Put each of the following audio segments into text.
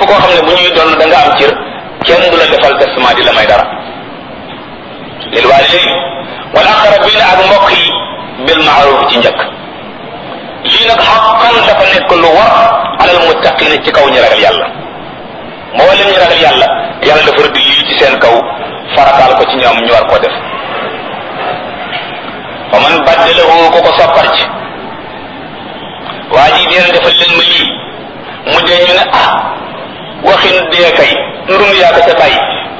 koo xam ne bu ñuy doon da nga am cër kenn du la defal testament di la may dara. lil walidayn wal aqrabina ak mbokk yi bil ma'ruf ci njëkk. lii nag xaqan dafa nekk lu war alal muttaqina ci kaw ñu ragal yàlla. mboolem ñu ragal yàlla yàlla dafa rëdd lii ci seen kaw farataal ko ci ñoom ñu war koo def. wa man baddalahu ko ko soppar ci waa ji dina defal leen ma lii mu dee ñu ne waxin dee kay ndund yaa ko ca bàyyi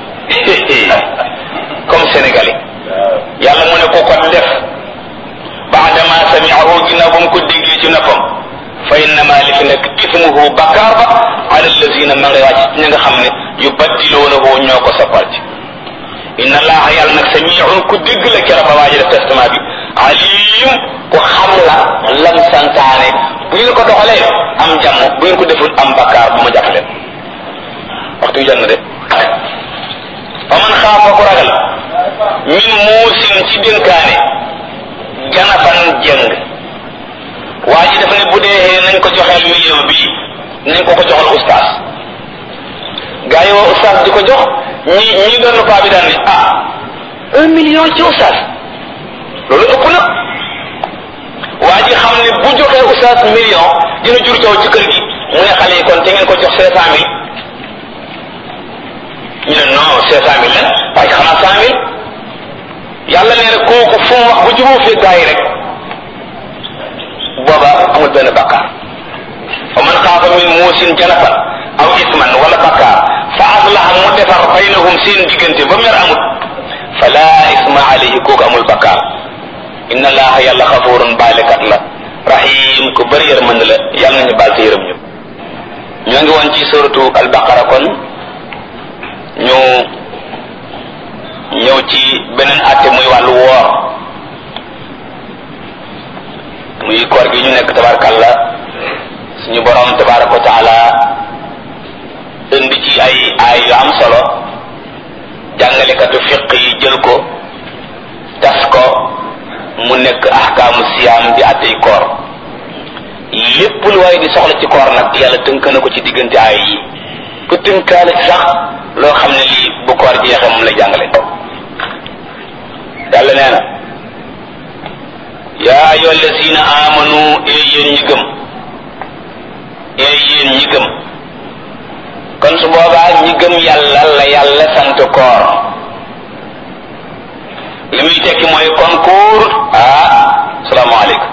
comme sénégalais yàlla mu ne ko ko def baadama sami'ahu ginnaaw ba mu ko déggee ci noppam fa innama li fi nekk ismuhu bakkaar ba ala allazina ma ngay wàcc ñi nga xam ne yubaddiloonahu ñoo ko soppar ci. inna allaha yàlla nag sami'un ku dégg la kera ba waaji def testament bi alim ku xam la lam santaane bu ngeen ko doxalee am jàmm bu ngeen ko deful am bakkaar bu ma jàpp leen waxtu wi jot na de. fa man xaafa ku ragal min muusin ci dénkaane janafan jëng waa ji def ne bu dee nañ ko joxeel million bii nañ ko joxal ustaas gaa yi woo ustaas di ko jox ñi doon paa bi daan ne 1 million ci ustaas loolu ëpp na. waa ji xam ne bu joxee ustaas million dina jur coow ci kër gi mu ne xale yi kon te ngeen ko jox 500 000 ñu ne non 500 000 lan waaye xanaa 100 000 yàlla nee na kooku fu mu wax bu jubóo fee gaa yi rek booba amul benn bakkaar. fa man xaafa min muusin janafan aw isman wala bakkaar fa aslaha mu defar baynahum seen diggante ba mer amul fala isma alayhi kooku amul bakkaar. inna allaha yàlla xafuurun baalekat la rahim ku bëri yërmande la yàlla nañu baal te yërëm ñu. ñoo ngi woon ci suratu albaqara kon ñu ñëw ci beneen àtte muy wàllu woor muy koor gi ñu nekk tabarakalla suñu borom tabaraka wa taala indi ci ay yu am solo jàngalekatu fiq yi jël ko tas ko mu nekk ahkaamu siyaam di àttey koor lépp lu waaye di soxla ci koor nag yàlla tënk na ko ci diggante ay yi ku tënkaale ci sax loo xam ne lii bu koor jeexee moom lay jàngale. yàlla nee na yaa ayyuhal lazina amanu yéen ñi gëm yéen ñi gëm kon su boobaa ñi gëm yàlla la yàlla sant koor li muy tekki mooy concours salaamaaleykum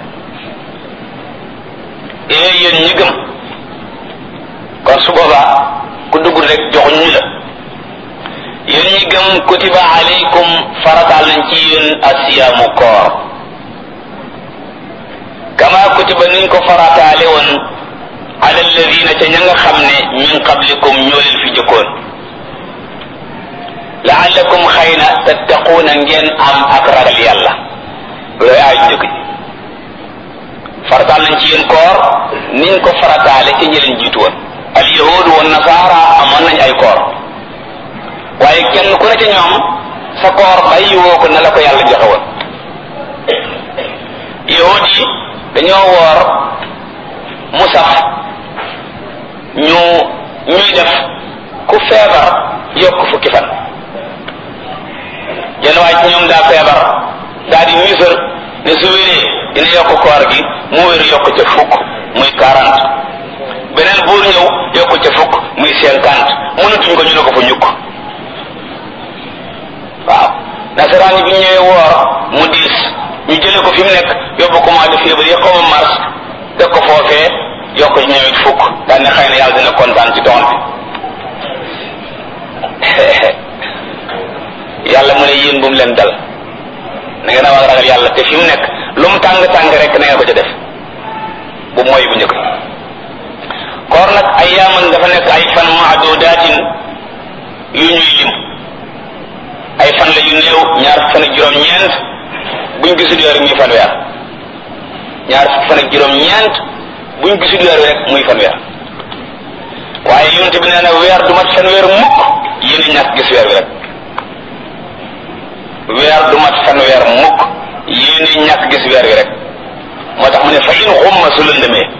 yéen ñi gëm kon su boobaa ku dugg rek joxuñ ñu la yéen ñi gëm kutiba alaykum farataal nañ ci yéen asiyaamu koor kama kutiba niñ ko farataale woon ala alladina ca ña nga xam ne min qablikum ñoo leen fi jëkkoon laallakum xëy na tattaquuna ngeen am ak ragal yàlla looy aay njëkk ji farataal nañ ci yéen koor niñ ko farataale ca ñi leen jiitu woon al yahuud wa nasaara amoon nañ ay koor waaye kenn ku ne ca ñoom sa koor bàyyi woo ko na la ko yàlla joxe woon yahuud yi dañoo woor mu saf ñuy def ku feebar yokk fukki fan yenn waaye ci ñoom daa feebar daa di misër ne su wéree dina yokk koor gi mu wér yokk ca fukk muy 40 beneen buur ñëw yokk ca fukk muy 50 mënatuñ ko ñu ne ko fa ñukk waaw nasaraan yi bi ñëwee woor mu diis ñu jële ko fi mu nekk yóbbu ko mois de février xaw ma mars teg ko foofee yokk ci ñëwit fukk daal ne xëy na yàlla dina kontaan ci doon bi yàlla mu ne yéen bu mu leen dal na ngeen a war a ragal yàlla te fi mu nekk lu mu tàng-tàng rek na ngeen ko ca def bu mooy bu njëkk koor nag ay yaaman dafa nekk ay fan maadudaatin yu ñuy lim ay fan la yu néew ñaar fan ak juróom-ñeent buñ gisul weer muy fanweer ñaar fan ak juróom-ñeent buñ gisul weer rek muy fanweer waaye yonent bi nee na weer du mat fanweer mukk yéen a ñàkk gis weer wi rek weer du mat fanweer mukk yéen a ñàkk gis weer wi rek moo tax mu ne fa in xumma su lëndëmee